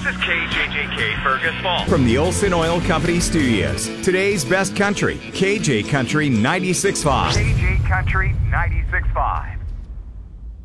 is KJJK Fergus Falls. From the Olson Oil Company Studios, today's best country, KJ Country 96.5. KJ Country 96.5.